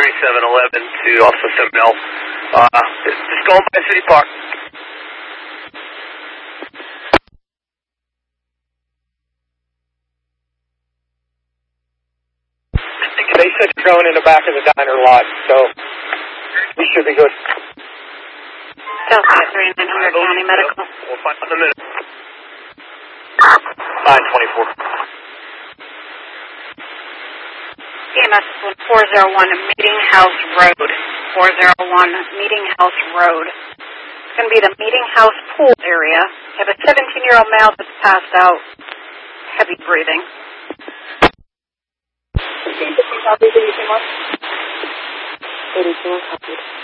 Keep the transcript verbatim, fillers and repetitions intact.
thirty-seven eleven to Officer Simmel. Uh, just going by City Park. They said you're going in the back of the diner lot, so we should be good. Delta three nine hundred County Medical. We'll find out in a minute. nine twenty-four. E M S four oh one Meeting House Road. four oh one Meeting House Road. It's going to be the Meeting House pool area. You have a seventeen-year-old male that's passed out. Heavy breathing. Copy, eighty-two, copied.